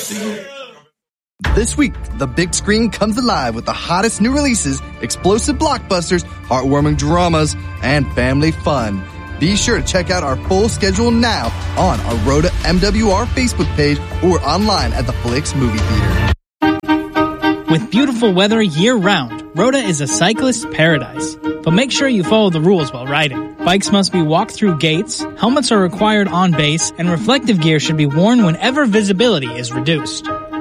This week, the big screen comes alive with the hottest new releases, explosive blockbusters, heartwarming dramas, and family fun. Be sure to check out our full schedule now on our Rhoda MWR Facebook page or online at the Flix Movie Theater. With beautiful weather year-round, Rhoda is a cyclist's paradise. But make sure you follow the rules while riding. Bikes must be walked through gates, helmets are required on base, and reflective gear should be worn whenever visibility is reduced.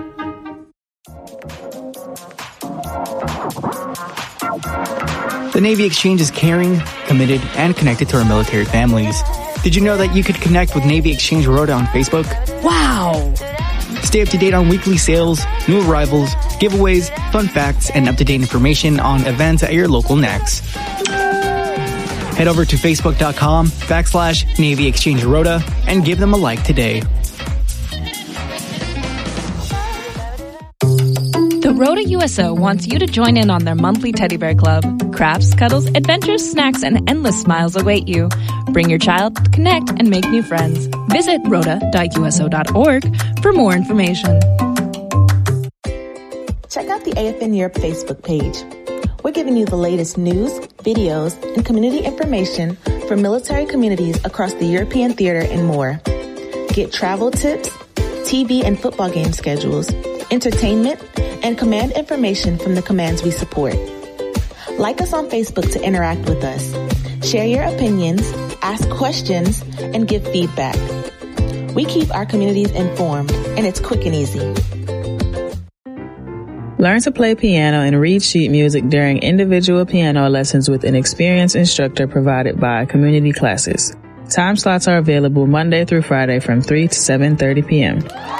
The Navy Exchange is caring, committed, and connected to our military families. Did you know that you could connect with Navy Exchange Rhoda on Facebook? Wow! Stay up to date on weekly sales, new arrivals, giveaways, fun facts, and up-to-date information on events at your local NEX. Head over to facebook.com/Navy Exchange Rhoda and give them a like today. The Rhoda USO wants you to join in on their monthly teddy bear club. Crafts, cuddles, adventures, snacks, and endless smiles await you. Bring your child to connect and make new friends. Visit rhoda.uso.org for more information. Check out the AFN Europe Facebook page. We're giving you the latest news, videos, and community information for military communities across the European theater and more. Get travel tips, TV and football game schedules, entertainment, and command information from the commands we support. Like us on Facebook to interact with us. Share your opinions, ask questions, and give feedback. We keep our communities informed, and it's quick and easy. Learn to play piano and read sheet music during individual piano lessons with an experienced instructor provided by Community Classes. Time slots are available Monday through Friday from 3 to 7:30 p.m.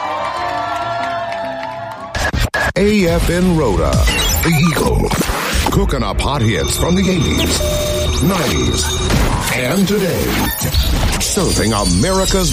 AFN Rhoda, the Eagle, cooking up hot hits from the 80s, 90s, and today. Serving America's